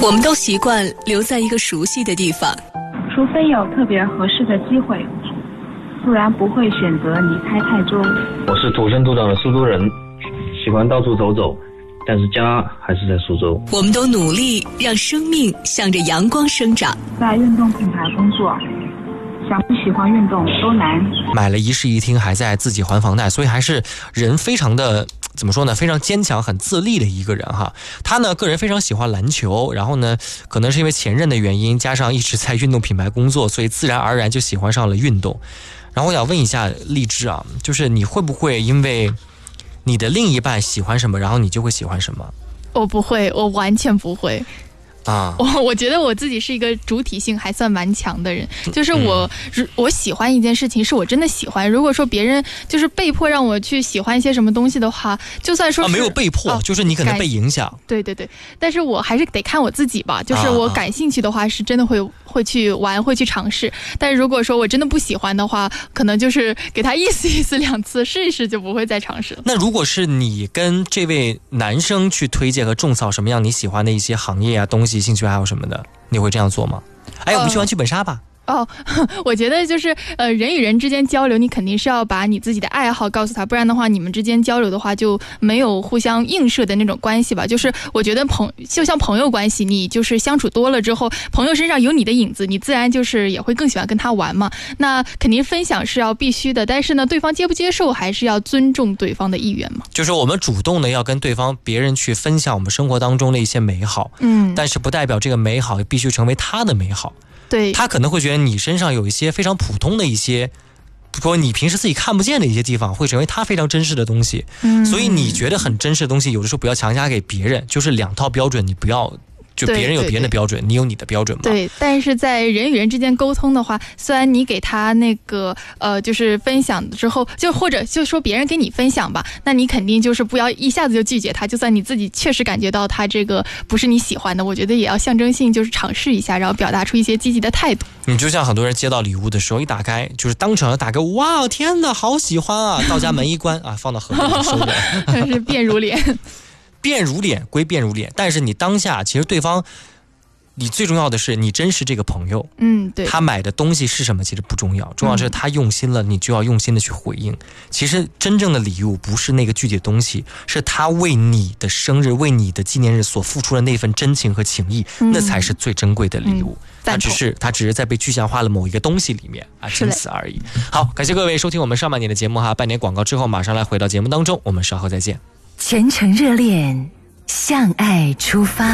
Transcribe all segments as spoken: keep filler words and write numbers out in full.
我们都习惯留在一个熟悉的地方， 除非有特别合适的机会，不然不会选择离开泰州。 我是土生土长的苏州人，喜欢到处走走，但是家还是在苏州。 我们都努力让生命向着阳光生长。 在运动品牌工作，想不喜欢运动都难。 买了一室一厅，还在自己还房贷，所以还是人非常的怎么说呢？非常坚强、很自立的一个人哈。他呢，个人非常喜欢篮球，然后呢，可能是因为前任的原因，加上一直在运动品牌工作，所以自然而然就喜欢上了运动。然后我想问一下励志啊，就是你会不会因为你的另一半喜欢什么，然后你就会喜欢什么？ 我不会，我完全不会。 啊， 我我觉得我自己是一个主体性还算蛮强的人，就是我、嗯、我喜欢一件事情是我真的喜欢，如果说别人就是被迫让我去喜欢一些什么东西的话，就算说是、 啊、没有被迫、哦、就是你可能被影响。 对对对，但是我还是得看我自己吧，就是我感兴趣的话是真的会会去玩，会去尝试，但是如果说我真的不喜欢的话，可能就是给他意思意思两次，试一试就不会再尝试了。 那如果是你跟这位男生去推荐和种草什么样你喜欢的一些行业啊东西兴趣爱好什么的，你会这样做吗？哎，我们去玩剧本杀吧。 哦，我觉得就是呃，人与人之间交流，你肯定是要把你自己的爱好告诉他，不然的话，你们之间交流的话就没有互相映射的那种关系吧。就是我觉得朋就像朋友关系，你就是相处多了之后，朋友身上有你的影子，你自然就是也会更喜欢跟他玩嘛。那肯定分享是要必须的，但是呢，对方接不接受还是要尊重对方的意愿嘛。 就是我们主动的要跟对方、别人去分享我们生活当中的一些美好，嗯，但是不代表这个美好必须成为他的美好。 对， 他可能会觉得你身上有一些非常普通的一些，说你平时自己看不见的一些地方，会成为他非常真实的东西。嗯，所以你觉得很真实的东西，有的时候不要强加给别人，就是两套标准，你不要。就别人有别人的标准，你有你的标准嘛？ 对，但是在人与人之间沟通的话，虽然你给他那个呃，就是分享之后，就或者就说别人给你分享吧，那你肯定就是不要一下子就拒绝他，就算你自己确实感觉到他这个不是你喜欢的，我觉得也要象征性就是尝试一下，然后表达出一些积极的态度。 你就像很多人接到礼物的时候，一打开就是当场打开，哇，天哪，好喜欢啊！到家门一关啊，放到盒里收着， 真是变如脸。 变如脸归变如脸，但是你当下其实对方，你最重要的是你珍视这个朋友， 嗯，对， 他买的东西是什么其实不重要，重要是他用心了，你就要用心的去回应。其实真正的礼物不是那个具体的东西，是他为你的生日、为你的纪念日所付出的那份真情和情谊，嗯、那才是最珍贵的礼物。嗯他只是他只是在被具象化了某一个东西里面啊，仅此而已。好，感谢各位收听我们上半年的节目哈，半年广告之后马上来回到节目当中，我们稍后再见。 全程热恋，向爱出发。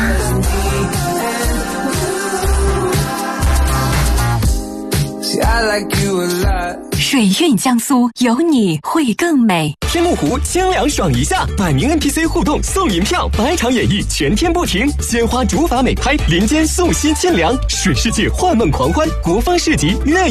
水韵江苏，有你会更美。 天目湖清凉爽一下，百名 N P C 互动送银票，百场演绎全天不停，鲜花竹筏美拍，林间素溪清凉，水世界幻梦狂欢，国风市集乐。